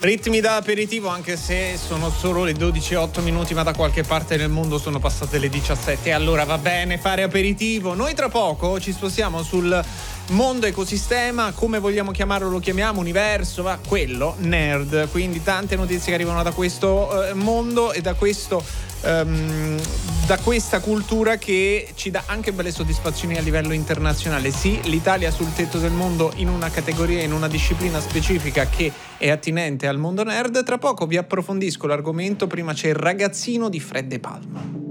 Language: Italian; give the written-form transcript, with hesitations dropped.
Ritmi da aperitivo, anche se sono solo le 12:08, ma da qualche parte nel mondo sono passate le 17. Allora va bene fare aperitivo. Noi tra poco ci spostiamo sul mondo ecosistema, come vogliamo chiamarlo lo chiamiamo, universo, ma quello nerd. Quindi tante notizie che arrivano da questo mondo e da questa cultura che ci dà anche belle soddisfazioni a livello internazionale. Sì, l'Italia sul tetto del mondo in una categoria, in una disciplina specifica che è attinente al mondo nerd. Tra poco vi approfondisco l'argomento, prima c'è il ragazzino di Fred De Palma.